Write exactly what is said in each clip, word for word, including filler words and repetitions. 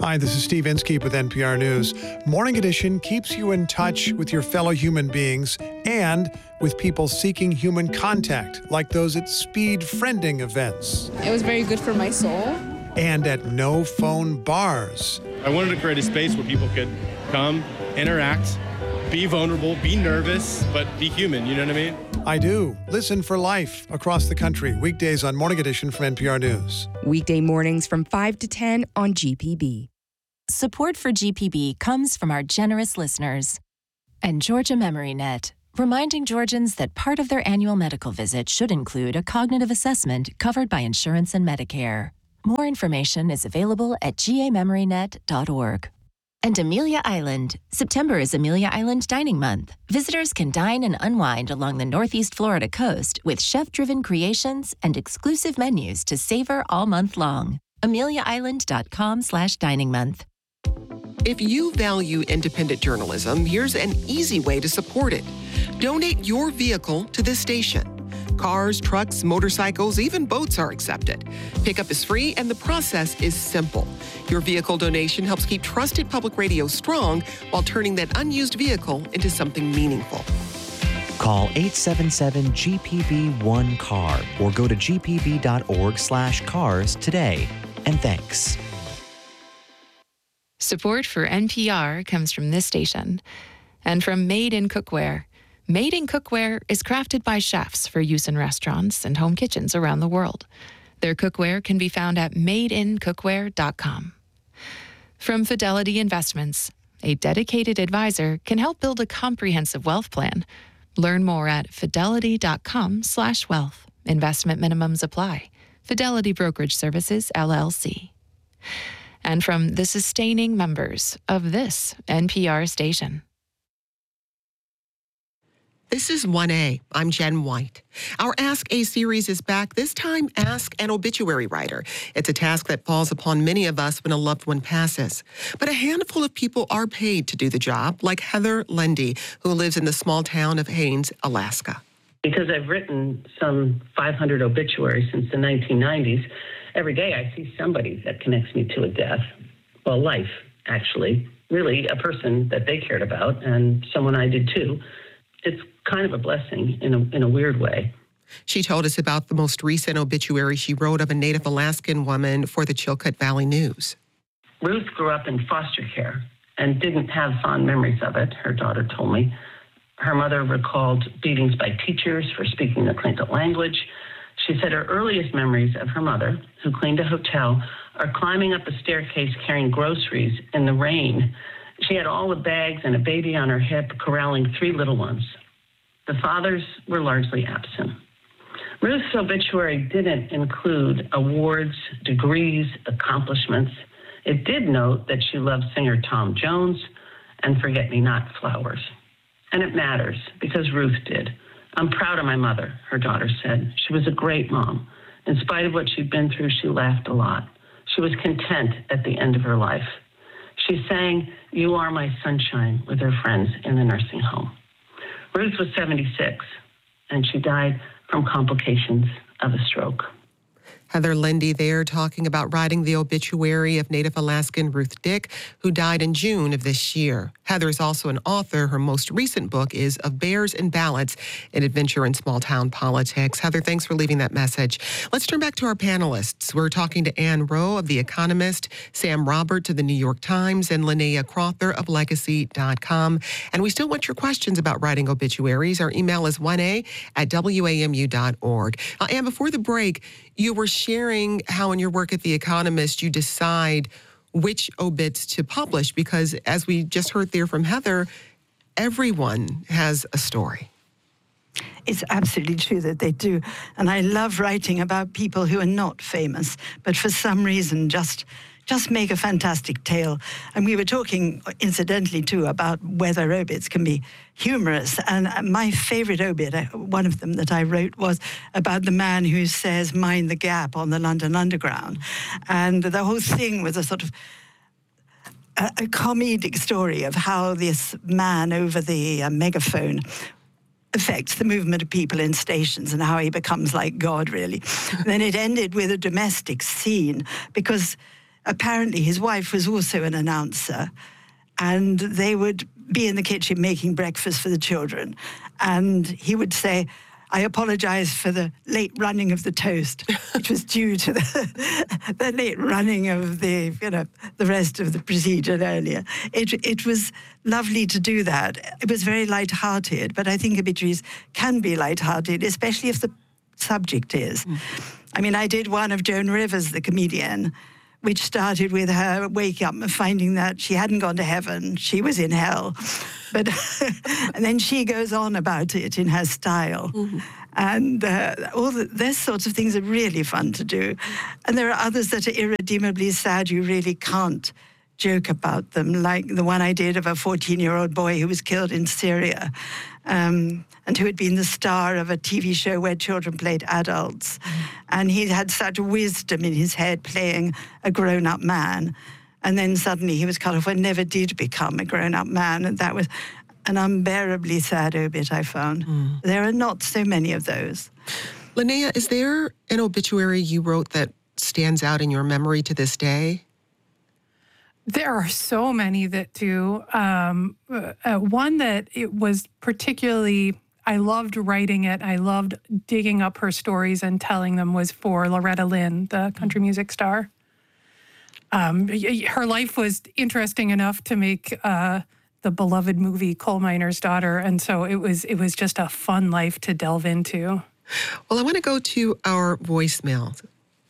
Hi, this is Steve Inskeep with N P R News. Morning Edition keeps you in touch with your fellow human beings and with people seeking human contact, like those at speed friending events. It was very good for my soul. And at no phone bars. I wanted to create a space where people could come, interact, be vulnerable, be nervous, but be human, you know what I mean? I do. Listen for Life across the country, weekdays on Morning Edition from N P R News. Weekday mornings from five to ten on G P B. Support for G P B comes from our generous listeners. And Georgia MemoryNet, reminding Georgians that part of their annual medical visit should include a cognitive assessment covered by insurance and Medicare. More information is available at g a memory net dot org. And Amelia Island. September is Amelia Island Dining Month. Visitors can dine and unwind along the Northeast Florida coast with chef-driven creations and exclusive menus to savor all month long. amelia island dot com slash dining month. If you value independent journalism, here's an easy way to support it. Donate your vehicle to this station. Cars, trucks, motorcycles, even boats are accepted. Pickup is free and the process is simple. Your vehicle donation helps keep trusted public radio strong while turning that unused vehicle into something meaningful. Call eight seven seven G P B one C A R or go to g p b dot org slash cars today. And thanks. Support for N P R comes from this station and from Made in Cookware. Made in Cookware is crafted by chefs for use in restaurants and home kitchens around the world. Their cookware can be found at made in cookware dot com. From Fidelity Investments, a dedicated advisor can help build a comprehensive wealth plan. Learn more at fidelity dot com slash wealth. Investment minimums apply. Fidelity Brokerage Services, L L C. And from the sustaining members of this N P R station. This is one A. I'm Jen White. Our Ask A series is back. This time, ask an obituary writer. It's a task that falls upon many of us when a loved one passes. But a handful of people are paid to do the job, like Heather Lendy, who lives in the small town of Haines, Alaska. Because I've written some five hundred obituaries since the nineteen nineties, every day I see somebody that connects me to a death. Well, life, actually. Really, a person that they cared about, and someone I did too. It's kind of a blessing in a, in a weird way. She told us about the most recent obituary she wrote of a Native Alaskan woman for the Chilkat Valley News. Ruth grew up in foster care and didn't have fond memories of it, her daughter told me. Her mother recalled beatings by teachers for speaking the Tlingit language. She said her earliest memories of her mother, who cleaned a hotel, are climbing up a staircase carrying groceries in the rain. She had all the bags and a baby on her hip, corralling three little ones. The fathers were largely absent. Ruth's obituary didn't include awards, degrees, accomplishments. It did note that she loved singer Tom Jones and forget-me-not flowers. And it matters, because Ruth did. I'm proud of my mother, her daughter said. She was a great mom. In spite of what she'd been through, she laughed a lot. She was content at the end of her life. She sang "You Are My Sunshine" with her friends in the nursing home. Ruth was seventy-six, and she died from complications of a stroke. Heather Lendy there talking about writing the obituary of Native Alaskan Ruth Dick, who died in June of this year. Heather is also an author. Her most recent book is Of Bears and Ballots, an adventure in small-town politics. Heather, thanks for leaving that message. Let's turn back to our panelists. We're talking to Ann Wroe of The Economist, Sam Roberts of The New York Times, and Linnea Crowther of Legacy dot com. And we still want your questions about writing obituaries. Our email is one a at w a m u dot org. Uh, Ann, before the break, you were sharing how in your work at The Economist you decide which obits to publish because, as we just heard there from Heather, everyone has a story. It's absolutely true that they do. And I love writing about people who are not famous, but for some reason just just make a fantastic tale. And we were talking, incidentally, too, about whether obits can be humorous. And my favorite obit, one of them that I wrote, was about the man who says, "Mind the gap" on the London Underground. And the whole thing was a sort of a, a comedic story of how this man over the uh, megaphone affects the movement of people in stations and how he becomes like God, really. Then it ended with a domestic scene because apparently his wife was also an announcer, and they would be in the kitchen making breakfast for the children. And he would say, I apologize for the late running of the toast, which was due to the, the late running of the, you know, the rest of the procedure earlier. It, it was lovely to do that. It was very light-hearted, but I think obituaries can be light-hearted, especially if the subject is. Mm. I mean, I did one of Joan Rivers, the comedian, which started with her waking up and finding that she hadn't gone to heaven, she was in hell. But and then she goes on about it in her style. Mm-hmm. And uh, all the, those sorts of things are really fun to do. And there are others that are irredeemably sad. You really can't joke about them, like the one I did of a fourteen-year-old boy who was killed in Syria, um, and who had been the star of a T V show where children played adults. Mm. And he had such wisdom in his head playing a grown-up man. And then suddenly he was cut off and never did become a grown-up man. And that was an unbearably sad obit, I found. Mm. There are not so many of those. Linnea, is there an obituary you wrote that stands out in your memory to this day? There are so many that do. Um, uh, one that it was particularly, I loved writing it. I loved digging up her stories and telling them was for Loretta Lynn, the country music star. Um, her life was interesting enough to make uh, the beloved movie Coal Miner's Daughter, and so it was it was just a fun life to delve into. Well, I want to go to our voicemail.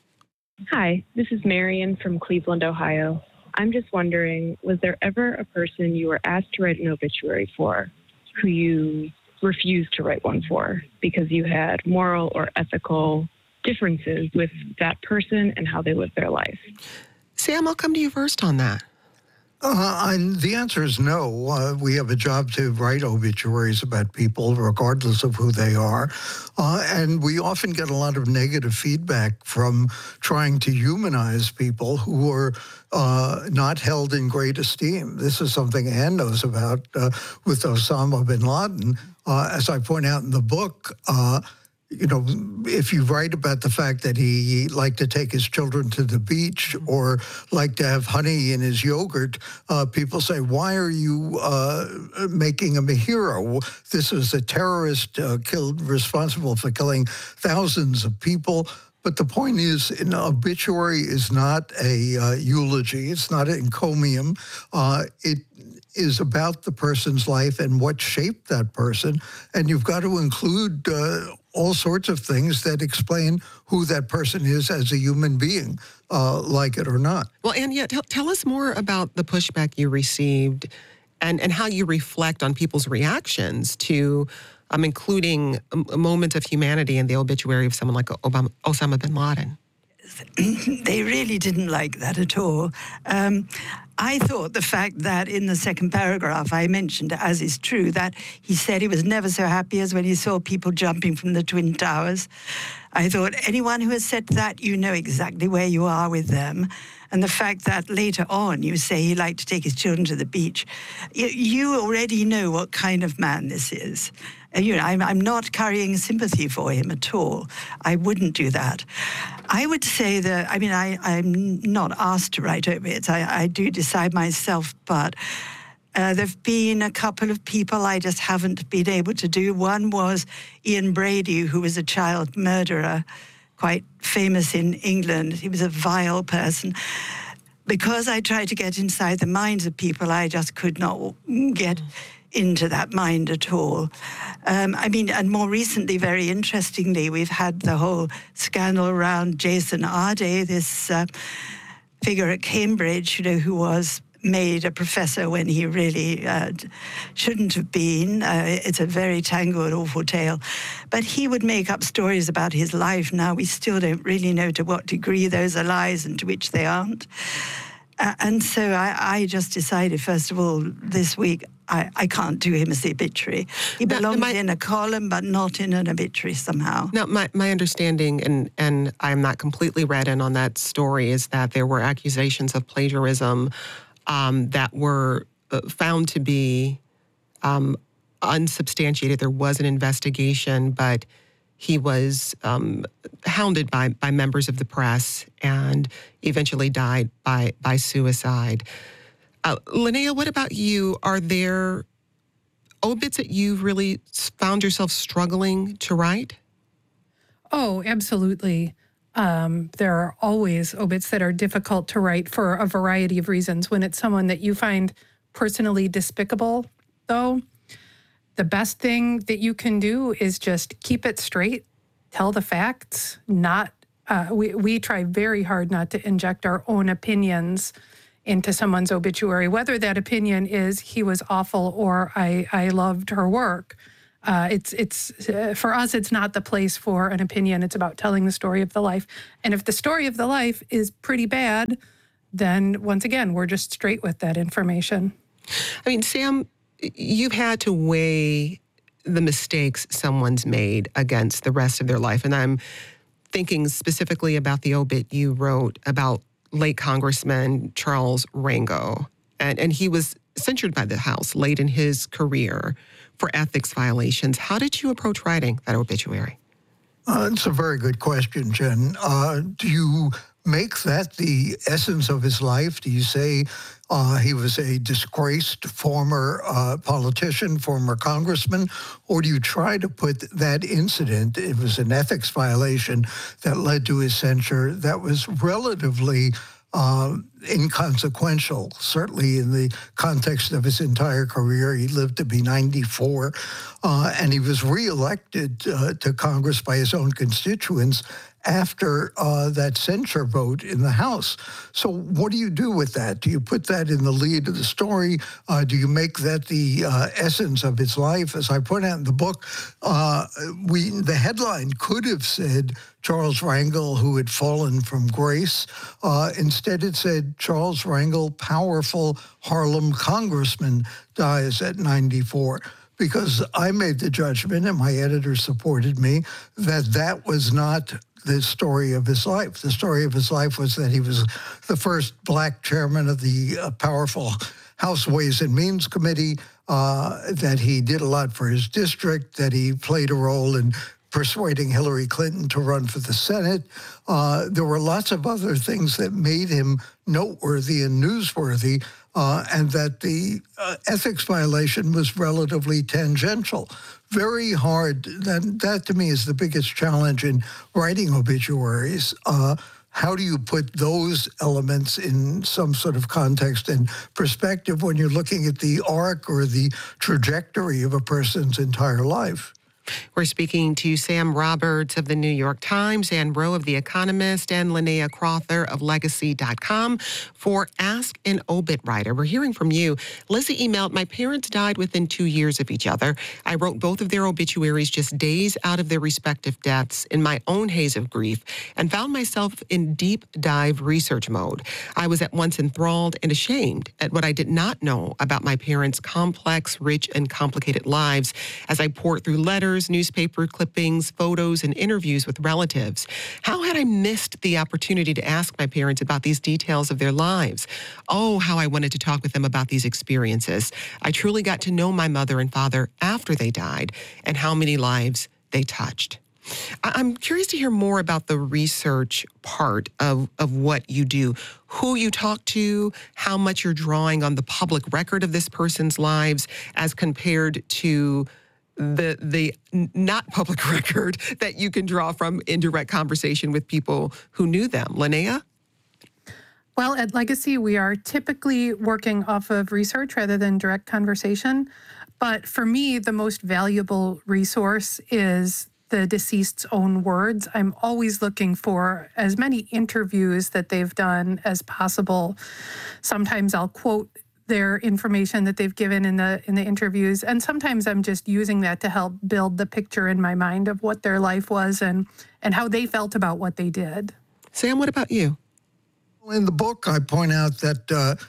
Hi, this is Marion from Cleveland, Ohio. I'm just wondering, was there ever a person you were asked to write an obituary for who you refused to write one for because you had moral or ethical differences with that person and how they lived their life? Sam, I'll come to you first on that. Uh, and the answer is no. Uh, we have a job to write obituaries about people, regardless of who they are. Uh, and we often get a lot of negative feedback from trying to humanize people who are uh, not held in great esteem. This is something Anne knows about uh, with Osama bin Laden. Uh, as I point out in the book, uh, you know, if you write about the fact that he liked to take his children to the beach or liked to have honey in his yogurt, uh, people say, why are you uh, making him a hero? This is a terrorist uh, killed, responsible for killing thousands of people. But the point is, an obituary is not a uh, eulogy. It's not an encomium. Uh, it is about the person's life and what shaped that person. And you've got to include uh, all sorts of things that explain who that person is as a human being, uh, like it or not. Well, and yeah, tell, tell us more about the pushback you received and, and how you reflect on people's reactions to um, including a, a moment of humanity in the obituary of someone like Obama, Osama bin Laden. They really didn't like that at all. Um, I thought the fact that in the second paragraph I mentioned, as is true, that he said he was never so happy as when he saw people jumping from the Twin Towers. I thought anyone who has said that, you know exactly where you are with them. And the fact that later on you say he liked to take his children to the beach, you, you already know what kind of man this is. You know, I'm, I'm not carrying sympathy for him at all. I wouldn't do that. I would say that, I mean, I, I'm not asked to write obits. I, I do decide myself, but uh, there have been a couple of people I just haven't been able to do. One was Ian Brady, who was a child murderer, quite famous in England. He was a vile person. Because I tried to get inside the minds of people, I just could not get into that mind at all. Um, I mean, and more recently, very interestingly, we've had the whole scandal around Jason Arde, this uh, figure at Cambridge, you know, who was made a professor when he really uh, shouldn't have been. Uh, it's a very tangled, awful tale. But he would make up stories about his life. Now, we still don't really know to what degree those are lies and to which they aren't. Uh, and so I, I just decided, first of all, this week, I, I can't do him as the obituary. He belongs my, in a column, but not in an obituary somehow. Now, my, my understanding, and, and I'm not completely read in on that story, is that there were accusations of plagiarism um, that were uh, found to be um, unsubstantiated. There was an investigation, but he was um, hounded by, by members of the press and eventually died by, by suicide. Uh, Linnea, what about you? Are there obits that you've really found yourself struggling to write? Oh, absolutely. Um, there are always obits that are difficult to write for a variety of reasons. When it's someone that you find personally despicable, though, the best thing that you can do is just keep it straight, tell the facts, not, uh, we, we try very hard not to inject our own opinions into someone's obituary, whether that opinion is he was awful or I, I loved her work. Uh, it's it's uh, for us, it's not the place for an opinion. It's about telling the story of the life. And if the story of the life is pretty bad, then once again, we're just straight with that information. I mean, Sam, you've had to weigh the mistakes someone's made against the rest of their life. And I'm thinking specifically about the obit you wrote about late Congressman Charles Rangel. And, and he was censured by the House late in his career for ethics violations. How did you approach writing that obituary? Uh, it's a very good question, Jen. Uh, do you make that the essence of his life? Do you say uh, he was a disgraced former uh, politician, former congressman? Or do you try to put that incident, it was an ethics violation that led to his censure, that was relatively Uh, inconsequential, certainly in the context of his entire career. He lived to be ninety-four, uh, and he was reelected uh, to Congress by his own constituents after uh, that censure vote in the House. So what do you do with that? Do you put that in the lead of the story? Uh, do you make that the uh, essence of his life? As I point out in the book, uh, we the headline could have said Charles Rangel, who had fallen from grace. Uh, instead, it said Charles Rangel, powerful Harlem congressman, dies at ninety-four. Because I made the judgment, and my editor supported me, that that was not the story of his life. The story of his life was that he was the first black chairman of the uh, powerful House Ways and Means Committee, uh, that he did a lot for his district, that he played a role in persuading Hillary Clinton to run for the Senate. Uh, there were lots of other things that made him noteworthy and newsworthy, uh, and that the uh, ethics violation was relatively tangential. Very hard. That, that to me is the biggest challenge in writing obituaries. Uh, how do you put those elements in some sort of context and perspective when you're looking at the arc or the trajectory of a person's entire life? We're speaking to Sam Roberts of the New York Times, Ann Wroe of The Economist, and Linnea Crowther of Legacy dot com for Ask an Obit Writer. We're hearing from you. Lizzie emailed, my parents died within two years of each other. I wrote both of their obituaries just days out of their respective deaths in my own haze of grief and found myself in deep dive research mode. I was at once enthralled and ashamed at what I did not know about my parents' complex, rich, and complicated lives as I poured through letters, newspaper clippings, photos, and interviews with relatives. How had I missed the opportunity to ask my parents about these details of their lives? Oh, how I wanted to talk with them about these experiences. I truly got to know my mother and father after they died and how many lives they touched. I'm curious to hear more about the research part of, of what you do, who you talk to, how much you're drawing on the public record of this person's lives as compared to the the not public record that you can draw from indirect conversation with people who knew them. Linnea? Well, at Legacy, we are typically working off of research rather than direct conversation. But for me, the most valuable resource is the deceased's own words. I'm always looking for as many interviews that they've done as possible. Sometimes I'll quote their information that they've given in the in the interviews, and sometimes I'm just using that to help build the picture in my mind of what their life was and and how they felt about what they did. Sam, what about you? In the book, I point out that uh,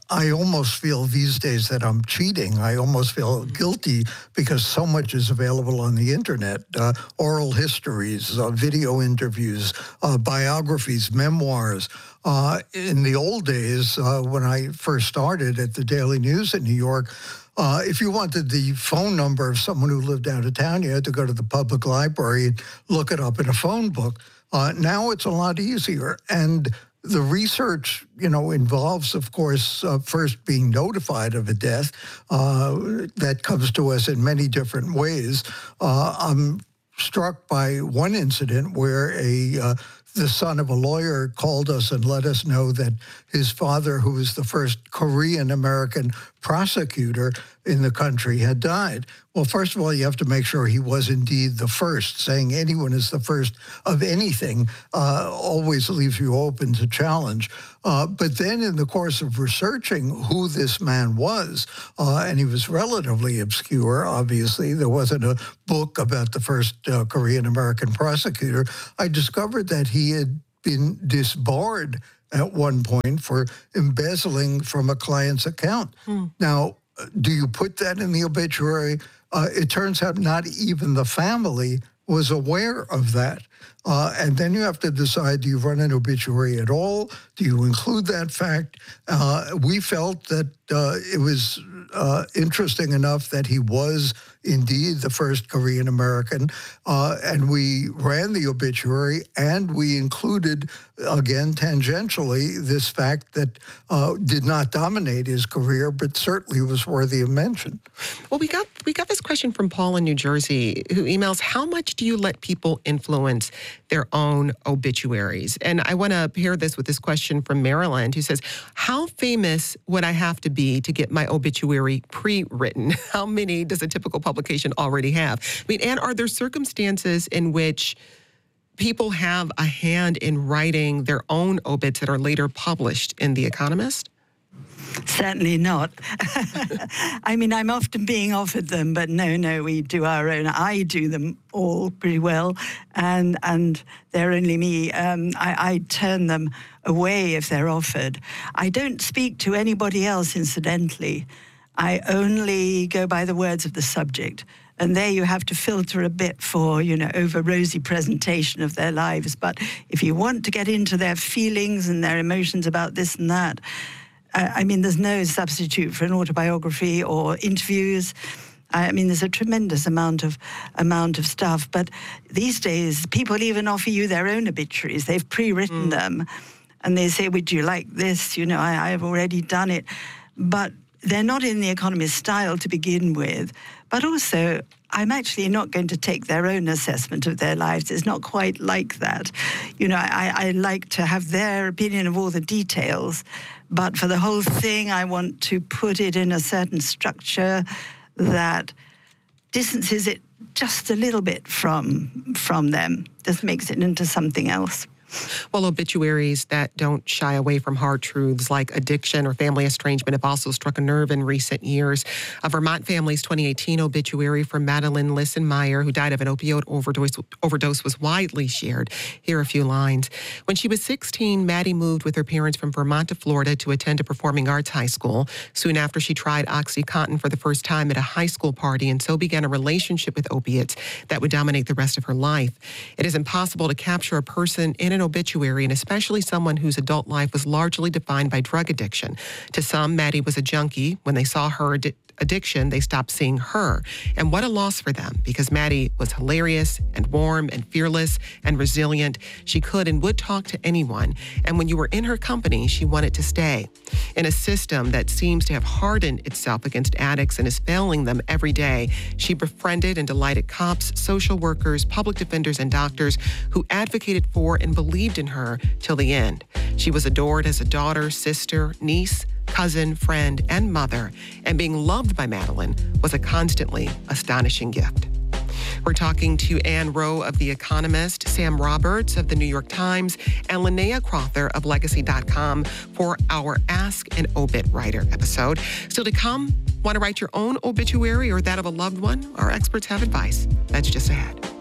I almost feel these days that I'm cheating. I almost feel guilty because so much is available on the internet. Uh, oral histories, uh, video interviews, uh, biographies, memoirs. Uh, in the old days, uh, when I first started at the Daily News in New York, uh, if you wanted the phone number of someone who lived out of town, you had to go to the public library and look it up in a phone book. Uh, now it's a lot easier. And the research, you know, involves, of course, uh, first being notified of a death. Uh, that comes to us in many different ways. Uh, I'm struck by one incident where a uh, the son of a lawyer called us and let us know that his father, who was the first Korean-American prosecutor in the country, had died. Well, first of all, you have to make sure he was indeed the first. Saying anyone is the first of anything uh, always leaves you open to challenge. Uh, but then in the course of researching who this man was, uh, and he was relatively obscure, obviously, there wasn't a book about the first uh, Korean-American prosecutor, I discovered that he had been disbarred at one point for embezzling from a client's account. Hmm. Now, do you put that in the obituary? Uh, it turns out not even the family was aware of that. Uh, and then you have to decide, do you run an obituary at all? Do you include that fact? Uh, we felt that uh, it was uh, interesting enough that he was indeed the first Korean-American, uh, and we ran the obituary, and we included, again, tangentially, this fact that uh, did not dominate his career, but certainly was worthy of mention. Well, we got we got this question from Paul in New Jersey, who emails, how much do you let people influence their own obituaries? And I want to pair this with this question from Maryland, who says, how famous would I have to be to get my obituary pre-written? How many does a typical publication already have? I mean, and are there circumstances in which people have a hand in writing their own obits that are later published in The Economist? Certainly not. I mean, I'm often being offered them, but no, no, we do our own. I do them all pretty well, and and they're only me. Um, I, I turn them away if they're offered. I don't speak to anybody else, incidentally. I only go by the words of the subject. And there you have to filter a bit for, you know, over rosy presentation of their lives. But if you want to get into their feelings and their emotions about this and that, I mean, there's no substitute for an autobiography or interviews. I mean, there's a tremendous amount of amount of stuff. But these days, people even offer you their own obituaries. They've pre-written mm. them, and they say, would you like this? You know, I, I've already done it. But they're not in the Economist style to begin with. But also, I'm actually not going to take their own assessment of their lives. It's not quite like that. You know, I, I like to have their opinion of all the details. But for the whole thing, I want to put it in a certain structure that distances it just a little bit from from them, just makes it into something else. Well, obituaries that don't shy away from hard truths like addiction or family estrangement have also struck a nerve in recent years. A Vermont family's twenty eighteen obituary for Madeline Lissenmeyer, who died of an opioid overdose, overdose, was widely shared. Here are a few lines. When she was sixteen, Maddie moved with her parents from Vermont to Florida to attend a performing arts high school. Soon after, she tried OxyContin for the first time at a high school party and so began a relationship with opiates that would dominate the rest of her life. It is impossible to capture a person in an obituary, and especially someone whose adult life was largely defined by drug addiction. To some, Maddie was a junkie. When they saw her ad- addiction, they stopped seeing her. And what a loss for them, because Maddie was hilarious and warm and fearless and resilient. She could and would talk to anyone. And when you were in her company, she wanted to stay. In a system that seems to have hardened itself against addicts and is failing them every day, she befriended and delighted cops, social workers, public defenders, and doctors who advocated for and believed in her till the end. She was adored as a daughter, sister, niece, cousin, friend, and mother, and being loved by Madeline was a constantly astonishing gift. We're talking to Ann Rowe of The Economist, Sam Roberts of The New York Times, and Linnea Crowther of Legacy dot com for our Ask an Obit Writer episode. Still to come, want to write your own obituary or that of a loved one? Our experts have advice. That's just ahead.